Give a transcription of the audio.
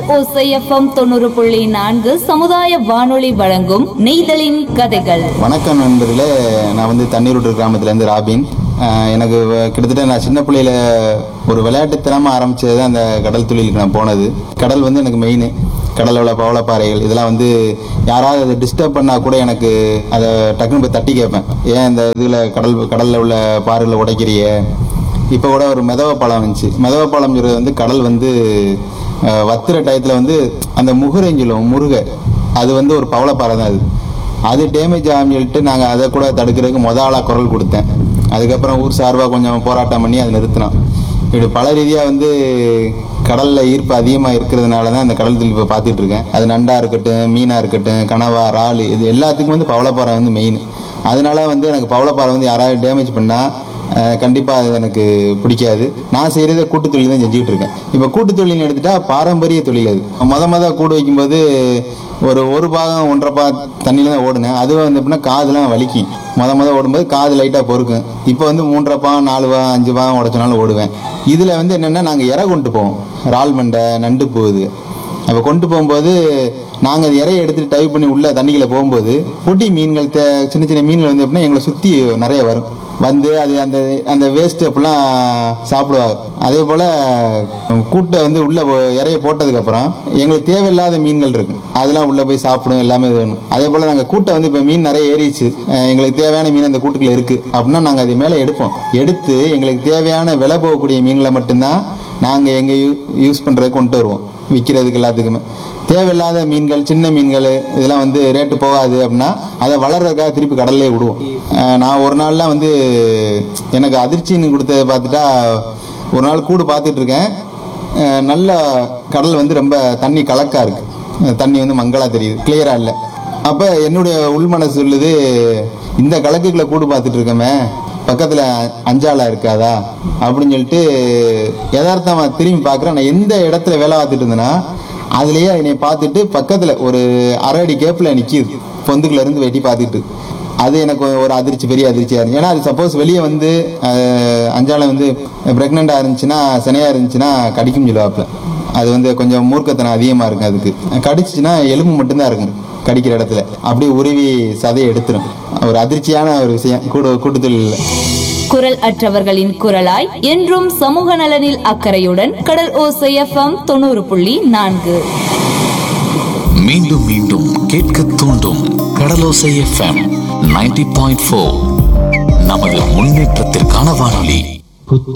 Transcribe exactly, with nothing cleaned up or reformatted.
ஓசை எஃப்எம் தொண்ணூறு புள்ளி நான்கு சமுதாய வானொலி வழங்கும் நெய்தலின் கதைகள். வணக்கம் நண்பர்களே, நான் வந்து தண்ணீருட்டு கிராமத்துலேருந்து ராபின். ஆஹ் எனக்கு வ- கிட்டத்தட்ட நான் சின்ன பிள்ளையில ஒரு விளையாட்டு திறமை ஆரம்பிச்சது அந்த கடல் தொழிலுக்கு நான் போனது. கடல் வந்து எனக்கு மெயின். கடலில் உள்ள பவளப்பாறைகள் இதெல்லாம் வந்து யாராவது அதை டிஸ்டர்ப் பண்ணால் கூட எனக்கு அதை டக்குன்னு போய் தட்டி கேட்பேன். ஏன் இந்த இதில் கடல் கடலில் உள்ள பாறைகளை உடைக்கிறிய. இப்போ கூட ஒரு மெதவ பாலம் வந்துச்சு. மெதவ பாலம்ங்கிறது வந்து கடல் வந்து அஹ், வத்துற டயத்தில் வந்து அந்த முகுரைஞ்சிலும் முருக அது வந்து ஒரு பவளப்பாறை தான். அது அது டேமேஜ் ஆகும் சொல்லிட்டு நாங்கள் அதை கூட தடுக்கிறதுக்கு மொத ஆளாக குரல் கொடுத்தேன். அதுக்கப்புறம் ஊர் சார்பாக கொஞ்சம் போராட்டம் பண்ணி அதை நிறுத்தினோம். இப்படி பல ரீதியாக வந்து கடலில் ஈர்ப்பு அதிகமாக இருக்கிறதுனால தான் அந்த கடல் தொழில் இப்போ பார்த்துட்டு இருக்கேன். அது நண்டாக இருக்கட்டும், மீனாக இருக்கட்டும், கனவா, இறால், இது எல்லாத்துக்கும் வந்து பவளப்பாறை வந்து மெயின். அதனால வந்து எனக்கு பவளப்பாறை வந்து யாராவது டேமேஜ் பண்ணால் கண்டிப்பாக அது எனக்கு பிடிக்காது. நான் செய்கிறத கூட்டு தொழில் தான் செஞ்சுக்கிட்டு இருக்கேன். இப்போ கூட்டு தொழில்னு எடுத்துட்டா பாரம்பரிய தொழில். அது மொத மொதல் கூடு வைக்கும்போது ஒரு ஒரு பாகம் ஒன்றரை பா தண்ணியில் தான் ஓடுனேன். அது வந்து எப்படின்னா காதுலாம் வலிக்கும். மொத மொதல் ஓடும்போது காது லைட்டாக பொறுக்கும். இப்போ வந்து மூன்றரை பாகம் நாலு பாகம் அஞ்சு பாகம் உடச்சினாலும் ஓடுவேன். இதில் வந்து என்னென்னா நாங்கள் இறை கொண்டு போவோம். இறால் மண்டை, நண்டு போகுது. அப்போ கொண்டு போகும்போது நாங்கள் அது இறையை எடுத்துகிட்டு டைப் பண்ணி உள்ள தண்ணிகளை போகும்போது பொடி மீன்கள் தே சின்ன சின்ன மீன்கள் வந்து எப்படின்னா எங்களை சுற்றி நிறைய வரும். வந்து அது அந்த அந்த வேஸ்ட் அப்படிலாம் சாப்பிடுவாங்க. அதே போல் கூட்டை வந்து உள்ளே இறைய போட்டதுக்கப்புறம் எங்களுக்கு தேவையில்லாத மீன்கள் இருக்கு, அதெல்லாம் உள்ளே போய் சாப்பிடும், எல்லாமே வேணும். அதே போல் நாங்கள் கூட்டை வந்து இப்போ மீன் நிறைய ஏறிச்சு, எங்களுக்கு தேவையான மீன் அந்த கூட்டுக்குள்ள இருக்குது அப்படின்னா நாங்கள் அது மேலே எடுப்போம். எடுத்து எங்களுக்கு தேவையான விலை போகக்கூடிய மீன்களை மட்டும்தான் நாங்கள் எங்கள் யூ யூஸ் பண்ணுறதுக்கு கொண்டு வருவோம், விற்கிறதுக்கு எல்லாத்துக்குமே. தேவையில்லாத மீன்கள், சின்ன மீன்கள் இதெல்லாம் வந்து ரேட்டு போகாது அப்படின்னா அதை வளர்றதுக்காக திருப்பி கடல்லே விடுவோம். அஹ் நான் ஒரு நாள்லாம் வந்து எனக்கு அதிர்ச்சின்னு கொடுத்ததை பார்த்துட்டா ஒரு நாள் கூடு பார்த்துட்டு இருக்கேன். அஹ் நல்ல கடல் வந்து ரொம்ப தண்ணி கலக்கா இருக்கு, தண்ணி வந்து மங்களா தெரியுது, கிளியரா இல்லை. அப்போ என்னுடைய உள்மனசு சொல்லுது, இந்த கலக்குக்குள்ள கூடு பார்த்துட்டு இருக்கமே, பக்கத்தில் அஞ்சாலா இருக்காதா அப்படின்னு சொல்லிட்டு யதார்த்தமாக திரும்பி பார்க்குறேன். நான் எந்த இடத்துல வேலை பார்த்துட்டு இருந்தேன்னா அதுலேயே என்னை பார்த்துட்டு பக்கத்தில் ஒரு அரை அடி கேப்பில் நிற்கிது, பொந்துக்குள்ள இருந்து வெட்டி பார்த்துட்டு. அது எனக்கு ஒரு அதிர்ச்சி, பெரிய அதிர்ச்சியாக இருந்துச்சு. ஏன்னா அது சப்போஸ் வெளியே வந்து அஞ்சாலை வந்து ப்ரெக்னெண்ட்டாக இருந்துச்சுன்னா, சனையாக இருந்துச்சுன்னா கடிக்கும் சொல்லுவாப்புல. அது வந்து கொஞ்சம் மூர்க்கத்தனம் அதிகமாக இருக்கும். அதுக்கு கடிச்சிச்சுன்னா எலும்பு மட்டும்தான் இருக்கும் கடிக்கிற இடத்துல, அப்படியே உருவி சதையை எடுத்துரும். ஒரு அதிர்ச்சியான ஒரு விஷயம் கூடு கூட்டுத்தொழில். குரல் அற்றவர்களின் குரலாய் என்றும் சமூக நலனில் அக்கறையுடன் கடல் ஓசை எஃப்எம் தொண்ணூறு புள்ளி நான்கு. மீண்டும் மீண்டும் கேட்க தூண்டும் கடலோசை எஃப்எம் நைன்டி பாயிண்ட் ஃபோர். நமது முன்னேற்றத்திற்கான வானொலி.